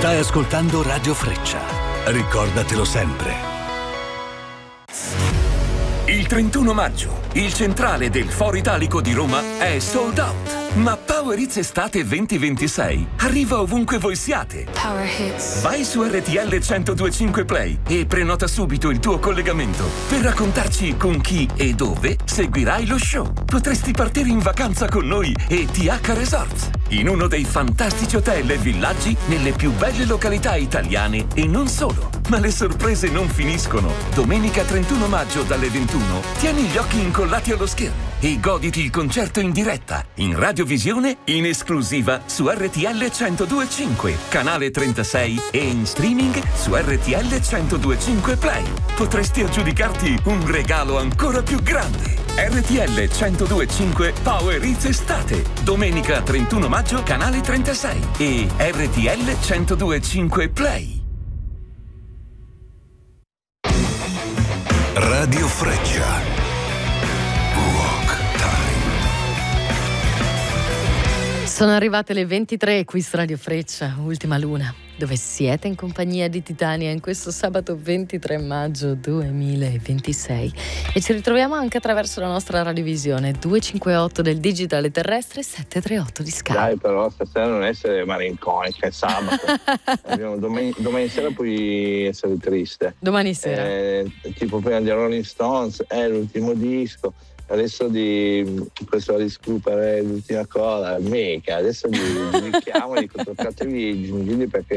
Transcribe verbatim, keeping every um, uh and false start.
Stai ascoltando Radio Freccia. Ricordatelo sempre. Il trentuno maggio, il centrale del Foro Italico di Roma è sold out. Ma Power Hits Estate venti ventisei arriva ovunque voi siate. Power Hits. Vai su R T L centodue e cinque Play e prenota subito il tuo collegamento per raccontarci con chi e dove seguirai lo show. Potresti partire in vacanza con noi e T H Resorts, in uno dei fantastici hotel e villaggi nelle più belle località italiane e non solo. Ma le sorprese non finiscono. Domenica trentuno maggio dalle ventuno tieni gli occhi incollati allo schermo e goditi il concerto in diretta, in radiovisione, in esclusiva su R T L centodue e cinque, canale trentasei e in streaming su R T L centodue e cinque Play. Potresti aggiudicarti un regalo ancora più grande. R T L centodue e cinque Power Hits Estate, domenica trentuno maggio, canale trentasei e R T L centodue e cinque Play. Radio Freccia. Rock Time. Sono arrivate le ventitré qui su Radio Freccia, ultima luna, dove siete in compagnia di Titania in questo sabato ventitré maggio duemilaventisei e ci ritroviamo anche attraverso la nostra radiovisione duecentocinquantotto del digitale terrestre, settecentotrentotto di Sky. Dai, però stasera non essere malinconica, è sabato. domani, domani sera puoi essere triste. Domani sera. Eh, tipo prima di Rolling Stones è l'ultimo disco. Adesso di questo Alice Cooper è l'ultima cosa, mica, adesso vi, vi chiamo e dico toccatevi i gingilli perché